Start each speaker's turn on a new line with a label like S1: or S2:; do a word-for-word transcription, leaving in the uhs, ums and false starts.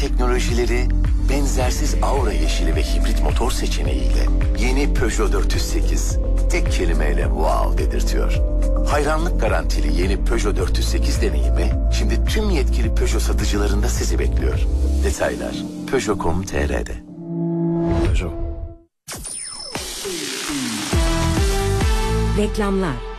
S1: teknolojileri, benzersiz Aura yeşili ve hibrit motor seçeneğiyle yeni Peugeot dört yüz sekiz tek kelimeyle wow dedirtiyor. Hayranlık garantili yeni Peugeot dört yüz sekiz deneyimi şimdi tüm yetkili Peugeot satıcılarında sizi bekliyor. Detaylar peugeot nokta com nokta tr'de.
S2: Peugeot.
S3: Reklamlar.